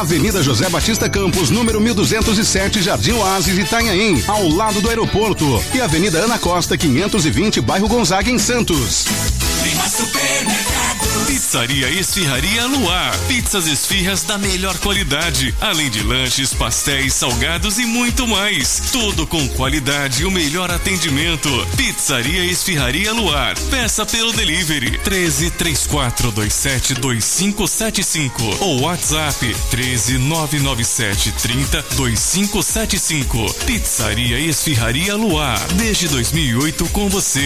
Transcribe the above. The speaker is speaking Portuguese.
Avenida José Batista Campos, número 1207, Jardim Oásis, Itanhaém, ao lado do aeroporto. E Avenida Ana Costa, 520, bairro Gonzaga, em Santos. Pizzaria Esfirraria Luar. Pizzas esfirras da melhor qualidade, além de lanches, pastéis, salgados e muito mais. Tudo com qualidade e o melhor atendimento. Pizzaria Esfirraria Luar. Peça pelo delivery 1334272575 ou WhatsApp 13997302575. Pizzaria Esfirraria Luar. Desde 2008 com você.